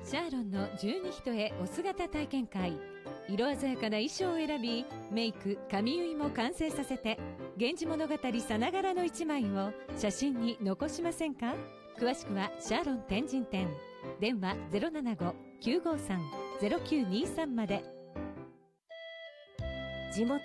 シャーロンの十二人へお姿体験会。色鮮やかな衣装を選び、メイク、髪結いも完成させて、源氏物語さながらの一枚を写真に残しませんか？詳しくはシャーロン天神店。電話 075-953-0923 まで。 地元